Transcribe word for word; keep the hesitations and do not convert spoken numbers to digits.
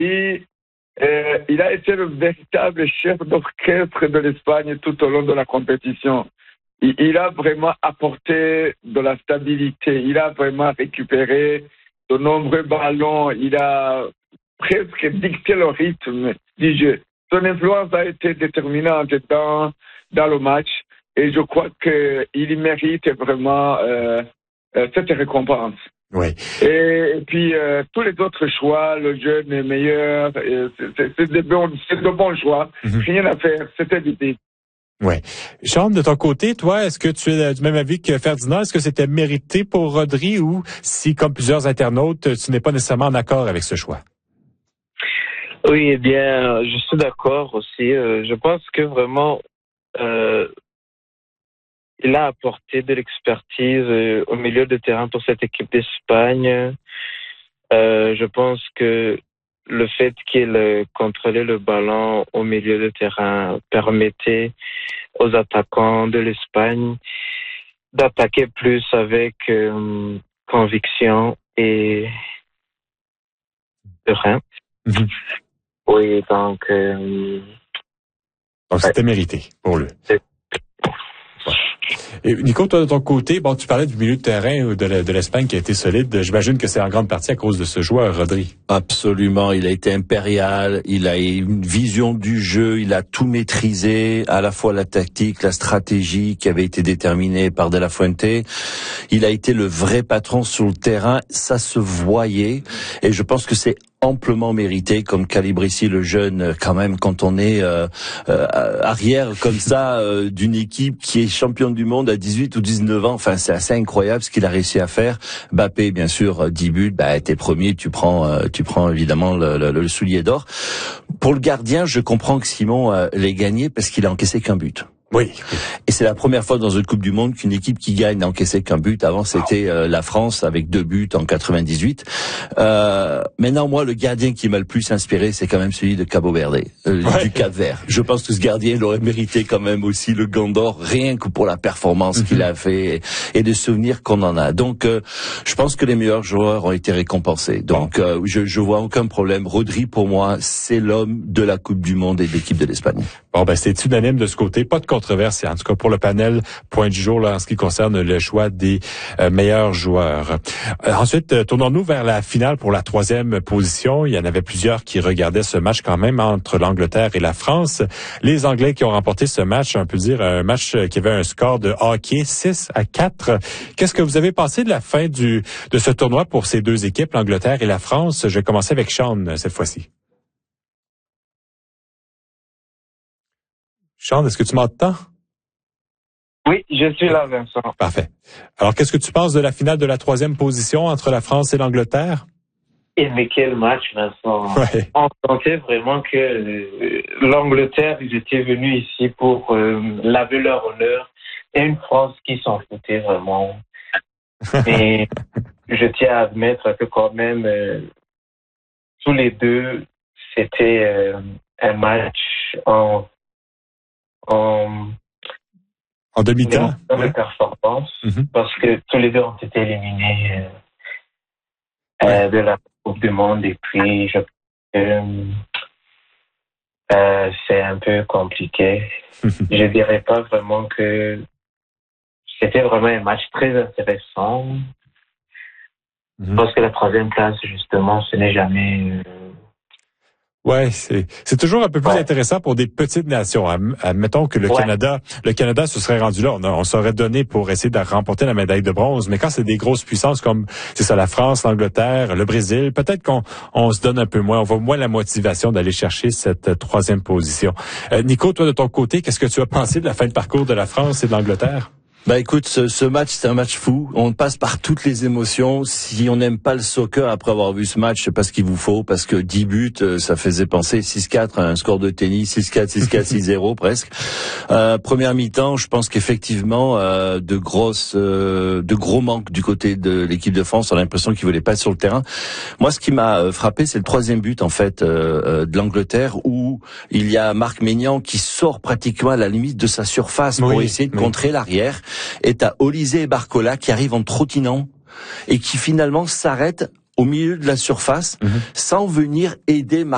Et euh, il a été le véritable chef d'orchestre de l'Espagne tout au long de la compétition. Il, il a vraiment apporté de la stabilité. Il a vraiment récupéré de nombreux ballons. Il a presque dicté le rythme du jeu. Son influence a été déterminante dans, dans le match. Et je crois qu'il mérite vraiment euh, euh, cette récompense. Oui. Et, et puis, euh, tous les autres choix, le jeune est meilleur, c'est, c'est, de, bons, c'est de bons choix. Mm-hmm. Rien à faire, c'était l'idée. Oui. Sean, de ton côté, toi, est-ce que tu es du même avis que Ferdinand? Est-ce que c'était mérité pour Rodri ou si, comme plusieurs internautes, tu n'es pas nécessairement en accord avec ce choix? Oui, eh bien, je suis d'accord aussi. Euh, je pense que vraiment, euh, il a apporté de l'expertise euh, au milieu de terrain pour cette équipe d'Espagne. Euh, je pense que le fait qu'il euh, contrôlait le ballon au milieu de terrain permettait aux attaquants de l'Espagne d'attaquer plus avec euh, conviction et serein. Mm-hmm. Oui, donc... Euh, donc c'était ouais. mérité pour lui. C'est... Ouais. Et Nico, toi de ton côté, bon, tu parlais du milieu de terrain de, de l'Espagne qui a été solide. J'imagine que c'est en grande partie à cause de ce joueur, Rodri. Absolument, il a été impérial, il a une vision du jeu, il a tout maîtrisé, à la fois la tactique, la stratégie qui avait été déterminée par De La Fuente. Il a été le vrai patron sur le terrain, ça se voyait, et je pense que c'est amplement mérité, comme Calibrici le jeune, quand même, quand on est euh, euh, arrière comme ça euh, d'une équipe qui est championne du monde à dix-huit ou dix-neuf ans. Enfin, c'est assez incroyable ce qu'il a réussi à faire. Mbappé, bien sûr, dix buts, bah t'es premier, tu prends, euh, tu prends évidemment le, le, le soulier d'or. Pour le gardien, je comprends que Simon euh, l'ait gagné parce qu'il a encaissé qu'un but. Oui. Et c'est la première fois dans une Coupe du Monde qu'une équipe qui gagne n'a encaissé qu'un but. Avant, c'était euh, la France avec deux buts en quatre-vingt-dix-huit. Euh, maintenant, moi, le gardien qui m'a le plus inspiré, c'est quand même celui de Cabo Verde, euh, ouais. du Cap-Vert. Je pense que ce gardien, il aurait mérité quand même aussi le Gant d'Or, rien que pour la performance mm-hmm. qu'il a fait et les souvenirs qu'on en a. Donc, euh, je pense que les meilleurs joueurs ont été récompensés. Donc, bon. euh, je, je vois aucun problème. Rodri, pour moi, c'est l'homme de la Coupe du Monde et de l'équipe de l'Espagne. Bon, ben, c'est unanime de ce côté. Pas de controverse, en tout cas pour le panel, point du jour là, en ce qui concerne le choix des euh, meilleurs joueurs. Euh, ensuite, euh, tournons-nous vers la finale pour la troisième position. Il y en avait plusieurs qui regardaient ce match quand même entre l'Angleterre et la France. Les Anglais qui ont remporté ce match, on peut dire un match qui avait un score de hockey six à quatre. Qu'est-ce que vous avez pensé de la fin du de ce tournoi pour ces deux équipes, l'Angleterre et la France? Je vais commencer avec Sean cette fois-ci. Sean, est-ce que tu m'entends? Oui, je suis là, Vincent. Parfait. Alors, qu'est-ce que tu penses de la finale de la troisième position entre la France et l'Angleterre? Et mais quel match, Vincent. Ouais. On sentait vraiment que euh, l'Angleterre, ils étaient venus ici pour euh, laver leur honneur. Et une France qui s'en foutait vraiment. Et je tiens à admettre que quand même, euh, tous les deux, c'était euh, un match en... en En demi-temps? En ouais. de performance, mm-hmm. parce que tous les deux ont été éliminés euh, ouais. euh, de la Coupe du Monde et puis je, euh, euh, c'est un peu compliqué. Je dirais pas vraiment que c'était vraiment un match très intéressant mm-hmm. parce que la troisième place, justement, ce n'est jamais... Euh, Ouais, c'est c'est toujours un peu plus ouais. intéressant pour des petites nations. Admettons que le ouais. Canada, le Canada se serait rendu là, on, on s'aurait donné pour essayer de remporter la médaille de bronze. Mais quand c'est des grosses puissances comme c'est ça, la France, l'Angleterre, le Brésil, peut-être qu'on on se donne un peu moins, on voit moins la motivation d'aller chercher cette troisième position. Euh, Nico, toi de ton côté, qu'est-ce que tu as pensé de la fin de parcours de la France et de l'Angleterre? Bah écoute, ce, ce match, c'est un match fou. On passe par toutes les émotions. Si on n'aime pas le soccer après avoir vu ce match, c'est pas ce qu'il vous faut, parce que dix buts, ça faisait penser six quatre, un score de tennis, six quatre, six quatre, six zéro presque. Euh, première mi-temps, je pense qu'effectivement, euh, de grosses, euh, de gros manques du côté de l'équipe de France. On a l'impression qu'ils voulaient pas être sur le terrain. Moi, ce qui m'a frappé, c'est le troisième but en fait euh, de l'Angleterre, où il y a Marc Maignan qui sort pratiquement à la limite de sa surface pour oui, essayer de oui. contrer l'arrière. Et t'as Olysée et Barcola qui arrivent en trottinant et qui finalement s'arrêtent au milieu de la surface mmh. sans venir aider Marc